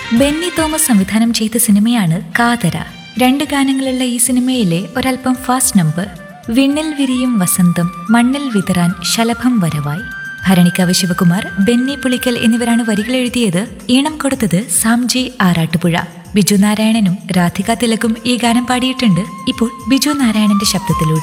Benny Thomas സംവിധാനം ചെയ്ത സിനിമയാണ് കാതര. 2 ഗാനങ്ങളുള്ള ഈ സിനിമയിലെ ഒരൽപ്പം ഫാസ്റ്റ് നമ്പർ വിണ്ണിൽ വിരിയും വസന്തം മണ്ണിൽ വിതറാൻ ശലഭം വരവായി. ഭരണിക്കാവ് ശിവകുമാർ, ബെന്നി പുളിക്കൽ എന്നിവരാണ് വരികൾ എഴുതിയത്. ഈണം കൊടുത്തത് സാംജി ആറാട്ടുപുഴ. ബിജു നാരായണനും രാധിക തിലകും ഈ ഗാനം പാടിയിട്ടുണ്ട്. ഇപ്പോൾ ബിജു നാരായണന്റെ ശബ്ദത്തിലൂടെ